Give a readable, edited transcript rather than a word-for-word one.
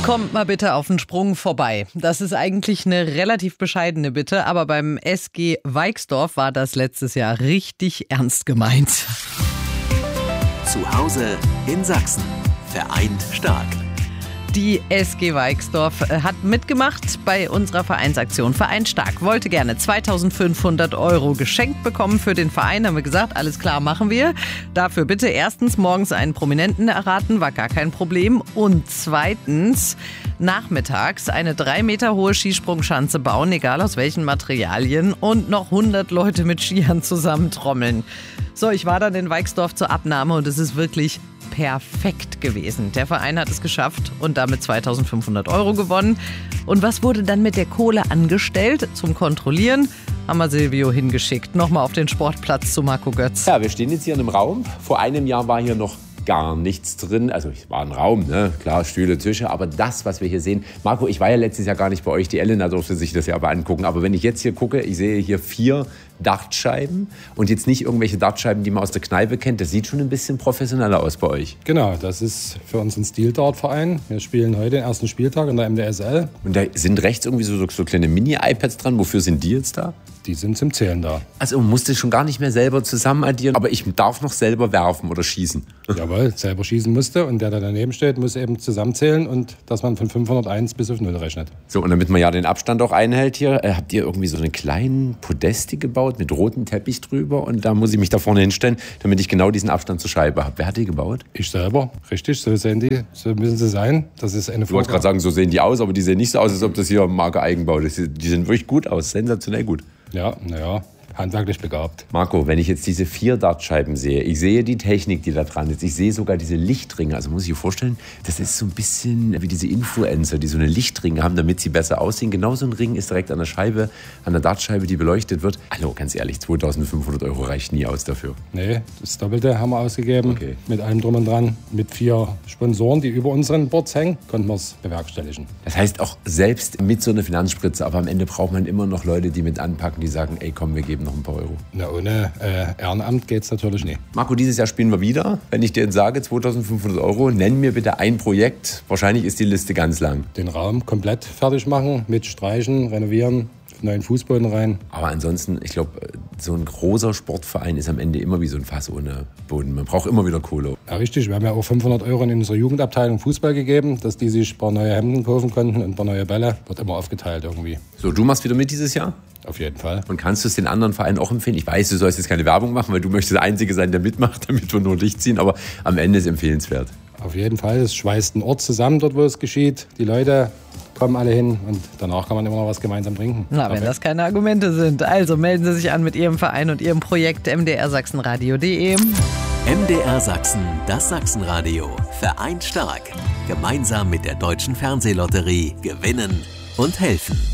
Kommt mal bitte auf den Sprung vorbei. Das ist eigentlich eine relativ bescheidene Bitte, aber beim SG Weixdorf war das letztes Jahr richtig ernst gemeint. Zu Hause in Sachsen. Vereint stark. Die SG Weixdorf hat mitgemacht bei unserer Vereinsaktion. Vereint stark wollte gerne 2.500 € geschenkt bekommen für den Verein. Haben wir gesagt, alles klar, machen wir. Dafür bitte erstens morgens einen Prominenten erraten, war gar kein Problem. Und zweitens nachmittags eine 3 Meter hohe Skisprungschanze bauen, egal aus welchen Materialien, und noch 100 Leute mit Skiern zusammentrommeln. So, ich war dann in Weixdorf zur Abnahme und es ist wirklich perfekt gewesen. Der Verein hat es geschafft und damit 2.500 € gewonnen. Und was wurde dann mit der Kohle angestellt? Zum Kontrollieren haben wir Silvio hingeschickt. Nochmal auf den Sportplatz zu Marco Götz. Ja, wir stehen jetzt hier in einem Raum. Vor einem Jahr war hier noch gar nichts drin. Also es war ein Raum, ne? Klar, Stühle, Tische. Aber das, was wir hier sehen... Marco, ich war ja letztes Jahr gar nicht bei euch. Die Elena durfte sich das ja aber angucken. Aber wenn ich jetzt hier gucke, ich sehe hier 4 Dartscheiben. Und jetzt nicht irgendwelche Dartscheiben, die man aus der Kneipe kennt. Das sieht schon ein bisschen professioneller aus bei euch. Genau, das ist für uns ein Stil-Dart-Verein. Wir spielen heute den ersten Spieltag in der MDSL. Und da sind rechts irgendwie so kleine Mini-iPads dran. Wofür sind die jetzt da? Die sind zum Zählen da. Also man musste schon gar nicht mehr selber zusammen addieren, aber ich darf noch selber werfen oder schießen. Jawohl, selber schießen musste und der da daneben steht, muss eben zusammenzählen und dass man von 501 bis auf 0 rechnet. So, und damit man ja den Abstand auch einhält hier, habt ihr irgendwie so einen kleinen Podesti gebaut mit rotem Teppich drüber und da muss ich mich da vorne hinstellen, damit ich genau diesen Abstand zur Scheibe habe. Wer hat die gebaut? Ich selber, richtig, so sehen die, so müssen sie sein. Das ist eine Ich wollte gerade sagen, so sehen die aus, aber die sehen nicht so aus, als ob das hier Marke Eigenbau ist. Die sehen wirklich gut aus, sensationell gut. Ja, naja, handwerklich begabt. Marco, wenn ich jetzt diese 4 Dartscheiben sehe, ich sehe die Technik, die da dran ist, ich sehe sogar diese Lichtringe, also muss ich mir vorstellen, das ist so ein bisschen wie diese Influencer, die so eine Lichtringe haben, damit sie besser aussehen. Genau so ein Ring ist direkt an der Scheibe, an der Dartscheibe, die beleuchtet wird. Hallo, ganz ehrlich, 2.500 € reicht nie aus dafür. Nee, das Doppelte haben wir ausgegeben, okay. Mit allem drum und dran. Mit 4 Sponsoren, die über unseren Boards hängen, konnten wir es bewerkstelligen. Das heißt auch selbst mit so einer Finanzspritze, aber am Ende braucht man immer noch Leute, die mit anpacken, die sagen, ey komm, wir geben noch ein paar Euro. Na, ohne Ehrenamt geht's natürlich nicht. Marco, dieses Jahr spielen wir wieder. Wenn ich dir jetzt sage, 2.500 €, nenn mir bitte ein Projekt. Wahrscheinlich ist die Liste ganz lang. Den Raum komplett fertig machen, mit Streichen, renovieren, neuen Fußboden rein. Aber ansonsten, ich glaube, so ein großer Sportverein ist am Ende immer wie so ein Fass ohne Boden. Man braucht immer wieder Kohle. Ja, richtig. Wir haben ja auch 500 € in unserer Jugendabteilung Fußball gegeben, dass die sich ein paar neue Hemden kaufen konnten und ein paar neue Bälle. Wird immer aufgeteilt irgendwie. So, du machst wieder mit dieses Jahr? Auf jeden Fall. Und kannst du es den anderen Vereinen auch empfehlen? Ich weiß, du sollst jetzt keine Werbung machen, weil du möchtest der Einzige sein, der mitmacht, damit wir nur Licht ziehen. Aber am Ende ist es empfehlenswert. Auf jeden Fall. Es schweißt einen Ort zusammen, dort wo es geschieht. Die Leute kommen alle hin und danach kann man immer noch was gemeinsam trinken. Na, wenn das keine Argumente sind. Also melden Sie sich an mit Ihrem Verein und Ihrem Projekt mdrsachsenradio.de. MDR Sachsen, das Sachsenradio. Vereint stark. Gemeinsam mit der Deutschen Fernsehlotterie gewinnen und helfen.